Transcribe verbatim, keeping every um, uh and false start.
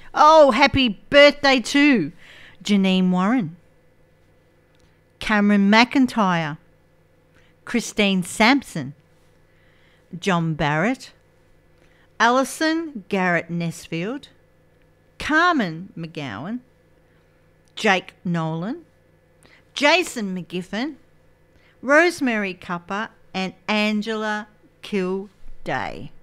Oh, happy birthday to Janine Warren, Cameron McIntyre, Christine Sampson, John Barrett, Alison Garrett Nesfield, Carmen McGowan, Jake Nolan, Jason McGiffin, Rosemary Cupper and Angela Kilday.